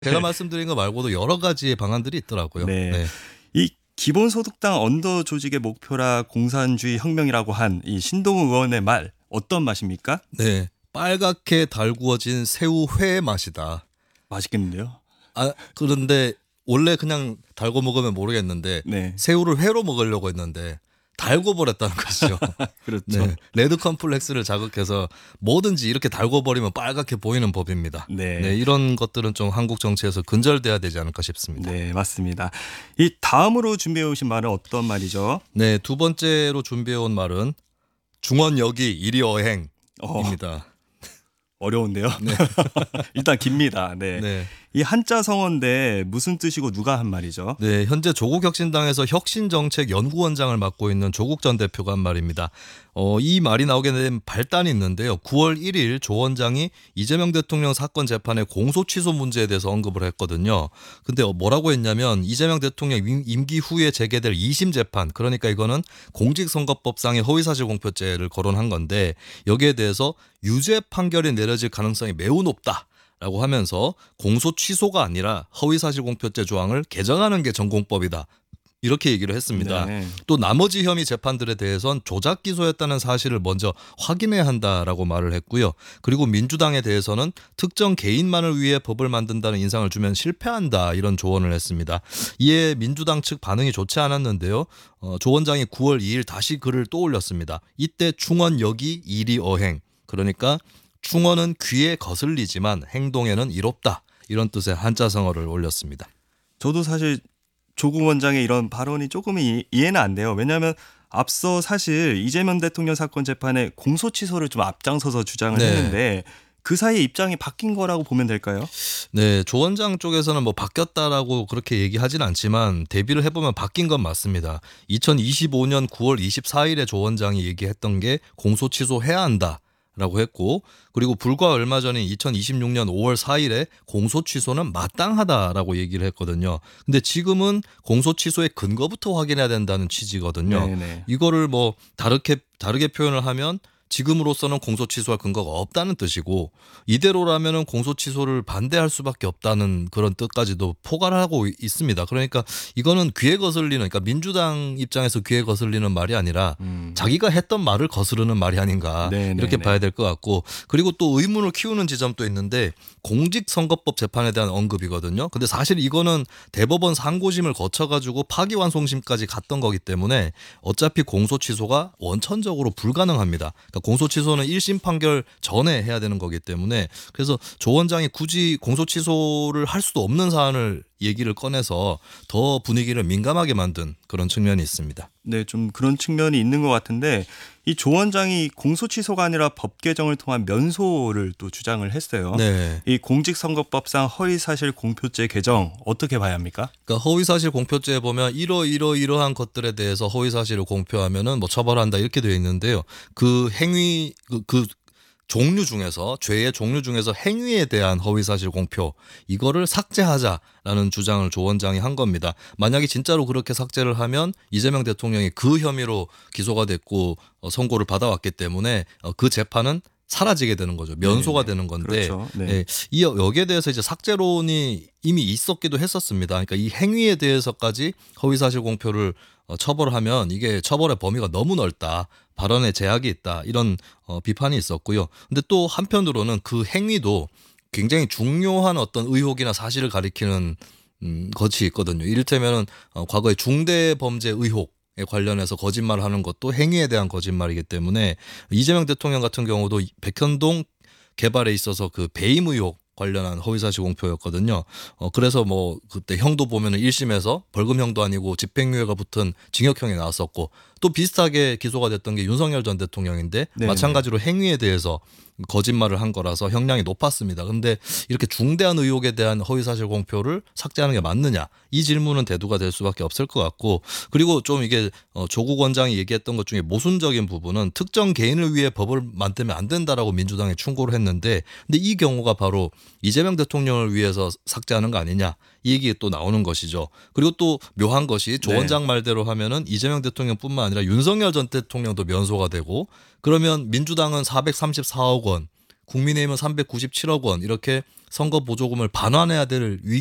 제가 네. 말씀드린 거 말고도 여러 가지의 방안들이 있더라고요. 네. 네. 이 기본소득당 언더 조직의 목표라 공산주의 혁명이라고 한 이 신동우 의원의 말 어떤 맛입니까? 네. 빨갛게 달구어진 새우 회 맛이다. 맛있겠는데요. 그런데 원래 그냥 달고 먹으면 모르겠는데 네. 새우를 회로 먹으려고 했는데 달고 버렸다는 것이죠. 그렇죠. 네. 레드 컴플렉스를 자극해서 뭐든지 이렇게 달고 버리면 빨갛게 보이는 법입니다. 네. 네, 이런 것들은 좀 한국 정치에서 근절돼야 되지 않을까 싶습니다. 네, 맞습니다. 이 다음으로 준비해 오신 말은 어떤 말이죠? 네, 두 번째로 준비해 온 말은 중원여기 이리 어행입니다. 어려운데요. 네. 일단 깁니다. 네. 네. 이 한자 성어인데 무슨 뜻이고 누가 한 말이죠? 네, 현재 조국혁신당에서 혁신정책연구원장을 맡고 있는 조국 전 대표가 한 말입니다. 이 말이 나오게 된 발단이 있는데요. 9월 1일 조 원장이 이재명 대통령 사건 재판의 공소 취소 문제에 대해서 언급을 했거든요. 근데 뭐라고 했냐면 이재명 대통령 임기 후에 재개될 2심 재판, 그러니까 이거는 공직선거법상의 허위사실 공표죄를 거론한 건데 여기에 대해서 유죄 판결이 내려질 가능성이 매우 높다 라고 하면서 공소 취소가 아니라 허위사실 공표죄 조항을 개정하는 게 전공법이다, 이렇게 얘기를 했습니다. 네. 또 나머지 혐의 재판들에 대해선 조작 기소였다는 사실을 먼저 확인해야 한다라고 말을 했고요. 그리고 민주당에 대해서는 특정 개인만을 위해 법을 만든다는 인상을 주면 실패한다, 이런 조언을 했습니다. 이에 민주당 측 반응이 좋지 않았는데요. 조 원장이 9월 2일 다시 글을 또 올렸습니다. 이때 충언여기 이리 어행, 그러니까 충언은 귀에 거슬리지만 행동에는 이롭다, 이런 뜻의 한자성어를 올렸습니다. 저도 사실 조국 원장의 이런 발언이 조금은 이해는 안 돼요. 왜냐하면 앞서 사실 이재명 대통령 사건 재판에 공소 취소를 좀 앞장서서 주장을 네. 했는데 그 사이에 입장이 바뀐 거라고 보면 될까요? 네, 조 원장 쪽에서는 뭐 바뀌었다라고 그렇게 얘기하진 않지만 대비를 해보면 바뀐 건 맞습니다. 2025년 9월 24일에 조 원장이 얘기했던 게 공소 취소해야 한다 라고 했고, 그리고 불과 얼마 전인 2026년 5월 4일에 공소 취소는 마땅하다라고 얘기를 했거든요. 근데 지금은 공소 취소의 근거부터 확인해야 된다는 취지거든요. 네네. 이거를 뭐 다르게 표현을 하면 지금으로서는 공소 취소할 근거가 없다는 뜻이고, 이대로라면은 공소 취소를 반대할 수밖에 없다는 그런 뜻까지도 포괄하고 있습니다. 그러니까 이거는 귀에 거슬리는, 그러니까 민주당 입장에서 귀에 거슬리는 말이 아니라 자기가 했던 말을 거스르는 말이 아닌가, 네네네. 이렇게 봐야 될 것 같고, 그리고 또 의문을 키우는 지점도 있는데 공직선거법 재판에 대한 언급이거든요. 근데 사실 이거는 대법원 상고심을 거쳐가지고 파기환송심까지 갔던 거기 때문에 어차피 공소 취소가 원천적으로 불가능합니다. 그러니까 공소 취소는 1심 판결 전에 해야 되는 거기 때문에, 그래서 조 원장이 굳이 공소 취소를 할 수도 없는 사안을 얘기를 꺼내서 더 분위기를 민감하게 만든 그런 측면이 있습니다. 네, 좀 그런 측면이 있는 것 같은데 이 조 원장이 공소 취소가 아니라 법 개정을 통한 면소를 또 주장을 했어요. 네. 이 공직선거법상 허위사실 공표죄 개정 어떻게 봐야 합니까? 그러니까 허위사실 공표죄에 보면 이러한 것들에 대해서 허위사실을 공표하면은 뭐 처벌한다, 이렇게 되어 있는데요. 그 행위 그 종류 중에서, 죄의 종류 중에서 행위에 대한 허위사실 공표, 이거를 삭제하자라는 주장을 조 원장이 한 겁니다. 만약에 진짜로 그렇게 삭제를 하면 이재명 대통령이 그 혐의로 기소가 됐고 선고를 받아왔기 때문에 그 재판은 사라지게 되는 거죠. 면소가 되는 건데, 그렇죠. 네. 여기에 대해서 이제 삭제론이 이미 있었기도 했었습니다. 그러니까 이 행위에 대해서까지 허위사실 공표를 처벌하면 이게 처벌의 범위가 너무 넓다, 발언에 제약이 있다, 이런 비판이 있었고요. 근데 또 한편으로는 그 행위도 굉장히 중요한 어떤 의혹이나 사실을 가리키는 것이 있거든요. 이를테면 과거에 중대범죄 의혹에 관련해서 거짓말을 하는 것도 행위에 대한 거짓말이기 때문에 이재명 대통령 같은 경우도 백현동 개발에 있어서 그 배임 의혹 관련한 허위사실 공표였거든요. 그래서 뭐 그때 형도 보면은 1심에서 벌금형도 아니고 집행유예가 붙은 징역형이 나왔었고, 또 비슷하게 기소가 됐던 게 윤석열 전 대통령인데 네네. 마찬가지로 행위에 대해서 거짓말을 한 거라서 형량이 높았습니다. 근데 이렇게 중대한 의혹에 대한 허위사실 공표를 삭제하는 게 맞느냐, 이 질문은 대두가 될 수밖에 없을 것 같고, 그리고 좀 이게 조국 원장이 얘기했던 것 중에 모순적인 부분은 특정 개인을 위해 법을 만들면 안 된다라고 민주당에 충고를 했는데, 근데 이 경우가 바로 이재명 대통령을 위해서 삭제하는 거 아니냐, 이 얘기 또 나오는 것이죠. 그리고 또 묘한 것이 조 네. 원장 말대로 하면은 이재명 대통령뿐만 아니라 윤석열 전 대통령도 면소가 되고, 그러면 민주당은 434억 원 국민의힘은 397억 원 이렇게 선거 보조금을 반환해야 될